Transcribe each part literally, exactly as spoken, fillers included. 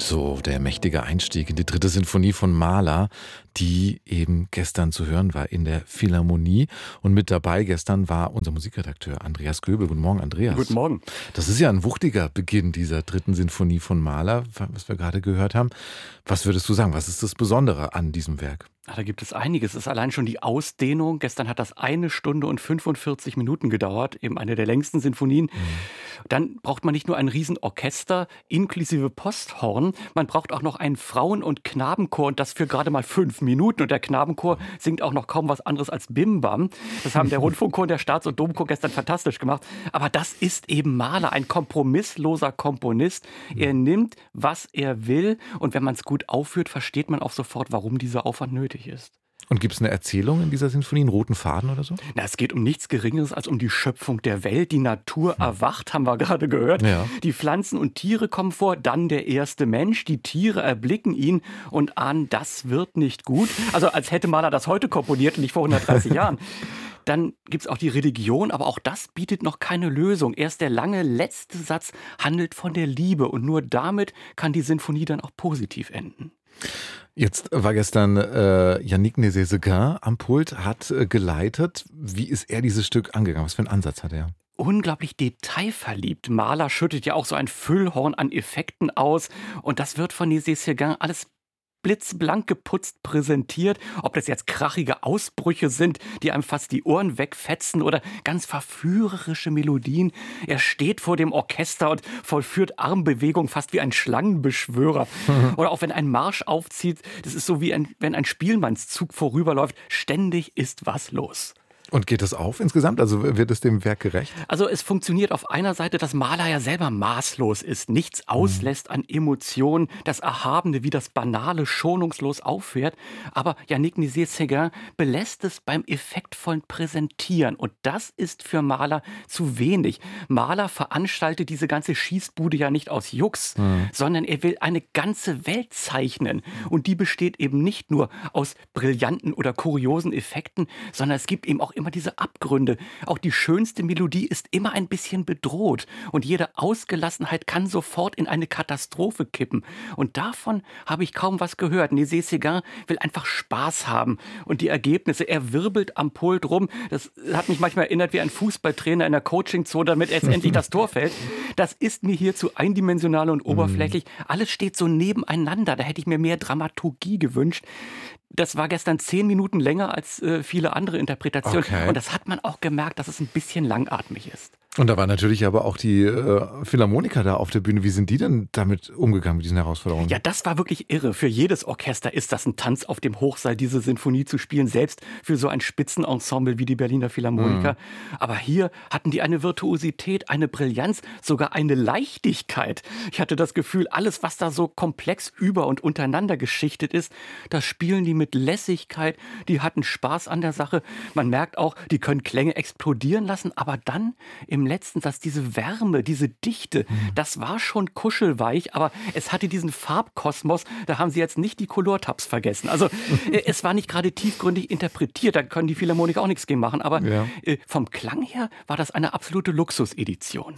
So, der mächtige Einstieg in die dritte Sinfonie von Mahler, die eben gestern zu hören war in der Philharmonie. Und mit dabei gestern war unser Musikredakteur Andreas Göbel. Guten Morgen, Andreas. Guten Morgen. Das ist ja ein wuchtiger Beginn dieser dritten Sinfonie von Mahler, was wir gerade gehört haben. Was würdest du sagen, was ist das Besondere an diesem Werk? Ach, da gibt es einiges. Es ist allein schon die Ausdehnung. Gestern hat das eine Stunde und fünfundvierzig Minuten gedauert, eben eine der längsten Sinfonien. Mhm. Dann braucht man nicht nur ein Riesenorchester inklusive Posthorn, man braucht auch noch einen Frauen- und Knabenchor und das für gerade mal fünf Minuten. Und der Knabenchor singt auch noch kaum was anderes als Bim Bam. Das haben der Rundfunkchor und der Staats- und Domchor gestern fantastisch gemacht. Aber das ist eben Mahler, ein kompromissloser Komponist. Er nimmt, was er will und wenn man es gut aufführt, versteht man auch sofort, warum dieser Aufwand nötig ist. Und gibt es eine Erzählung in dieser Sinfonie, einen roten Faden oder so? Na, es geht um nichts Geringeres als um die Schöpfung der Welt. Die Natur erwacht, haben wir gerade gehört. Ja. Die Pflanzen und Tiere kommen vor, dann der erste Mensch. Die Tiere erblicken ihn und ahnen, das wird nicht gut. Also als hätte Mahler das heute komponiert und nicht vor hundertdreißig Jahren. Dann gibt es auch die Religion, aber auch das bietet noch keine Lösung. Erst der lange letzte Satz handelt von der Liebe und nur damit kann die Sinfonie dann auch positiv enden. Jetzt war gestern äh, Yannick Nézet-Séguin am Pult, hat äh, geleitet. Wie ist er dieses Stück angegangen? Was für einen Ansatz hat er? Unglaublich detailverliebt. Mahler schüttet ja auch so ein Füllhorn an Effekten aus. Und das wird von Nézet-Séguin alles blitzblank geputzt präsentiert. Ob das jetzt krachige Ausbrüche sind, die einem fast die Ohren wegfetzen oder ganz verführerische Melodien. Er steht vor dem Orchester und vollführt Armbewegungen fast wie ein Schlangenbeschwörer. Oder auch wenn ein Marsch aufzieht, das ist so wie ein, wenn ein Spielmannszug vorüberläuft. Ständig ist was los. Und geht das auf insgesamt? Also wird es dem Werk gerecht? Also es funktioniert auf einer Seite, dass Mahler ja selber maßlos ist, nichts auslässt an Emotionen, das Erhabene wie das Banale schonungslos auffährt. Aber Yannick Nézet-Séguin belässt es beim effektvollen Präsentieren. Und das ist für Mahler zu wenig. Mahler veranstaltet diese ganze Schießbude ja nicht aus Jux, mhm. sondern er will eine ganze Welt zeichnen. Und die besteht eben nicht nur aus brillanten oder kuriosen Effekten, sondern es gibt eben auch immer diese Abgründe. Auch die schönste Melodie ist immer ein bisschen bedroht. Und jede Ausgelassenheit kann sofort in eine Katastrophe kippen. Und davon habe ich kaum was gehört. Nézet-Séguin will einfach Spaß haben. Und die Ergebnisse, er wirbelt am Pult rum. Das hat mich manchmal erinnert wie ein Fußballtrainer in der Coachingzone, damit jetzt endlich das Tor fällt. Das ist mir hier zu eindimensional und oberflächlich. Alles steht so nebeneinander. Da hätte ich mir mehr Dramaturgie gewünscht. Das war gestern zehn Minuten länger als äh, viele andere Interpretationen. Okay. Und das hat man auch gemerkt, dass es ein bisschen langatmig ist. Und da war natürlich aber auch die äh, Philharmoniker da auf der Bühne. Wie sind die denn damit umgegangen, mit diesen Herausforderungen? Ja, das war wirklich irre. Für jedes Orchester ist das ein Tanz auf dem Hochseil, diese Sinfonie zu spielen. Selbst für so ein Spitzenensemble wie die Berliner Philharmoniker. Mhm. Aber hier hatten die eine Virtuosität, eine Brillanz, sogar eine Leichtigkeit. Ich hatte das Gefühl, alles, was da so komplex über- und untereinander geschichtet ist, das spielen die mit Lässigkeit. Die hatten Spaß an der Sache. Man merkt auch, die können Klänge explodieren lassen. Aber dann im letzten Satz, diese Wärme, diese Dichte, mhm. das war schon kuschelweich, aber es hatte diesen Farbkosmos, da haben sie jetzt nicht die Colortabs vergessen. Also es war nicht gerade tiefgründig interpretiert, da können die Philharmoniker auch nichts gegen machen, aber ja. äh, vom Klang her war das eine absolute Luxusedition.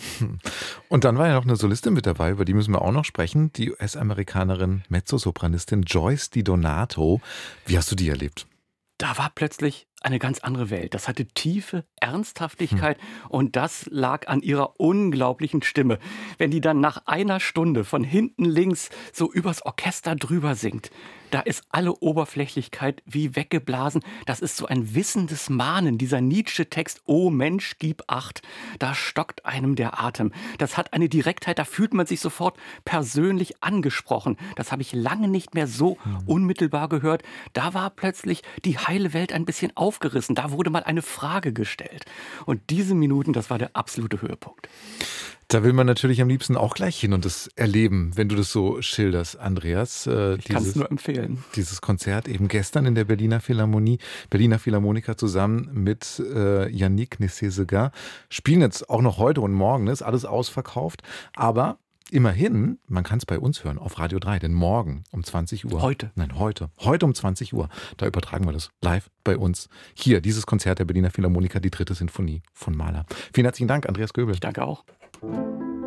Und dann war ja noch eine Solistin mit dabei, über die müssen wir auch noch sprechen, die U S-Amerikanerin Mezzosopranistin Joyce DiDonato. Wie hast du die erlebt? Da war plötzlich eine ganz andere Welt. Das hatte tiefe Ernsthaftigkeit hm. und das lag an ihrer unglaublichen Stimme. Wenn die dann nach einer Stunde von hinten links so übers Orchester drüber singt, da ist alle Oberflächlichkeit wie weggeblasen. Das ist so ein wissendes Mahnen, dieser Nietzsche-Text, oh Mensch, gib Acht. Da stockt einem der Atem. Das hat eine Direktheit, da fühlt man sich sofort persönlich angesprochen. Das habe ich lange nicht mehr so hm. unmittelbar gehört. Da war plötzlich die heile Welt ein bisschen aufgerissen. Da wurde mal eine Frage gestellt. Und diese Minuten, das war der absolute Höhepunkt. Da will man natürlich am liebsten auch gleich hin und das erleben, wenn du das so schilderst, Andreas. Äh, ich kann es nur empfehlen. Dieses Konzert eben gestern in der Berliner Philharmonie, Berliner Philharmoniker zusammen mit äh, Yannick Nézet-Séguin, spielen jetzt auch noch heute und morgen, ist alles ausverkauft, aber immerhin, man kann es bei uns hören auf Radio drei, denn morgen um zwanzig Uhr. Heute? Nein, heute. Heute um zwanzig Uhr. Da übertragen wir das live bei uns. Hier, dieses Konzert der Berliner Philharmoniker, die dritte Sinfonie von Mahler. Vielen herzlichen Dank, Andreas Göbel. Ich danke auch.